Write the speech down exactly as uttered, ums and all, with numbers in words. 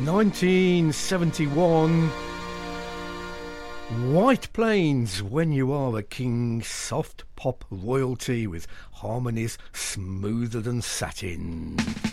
nineteen seventy-one, White Plains, When You Are a King, soft pop royalty with harmonies smoother than satin.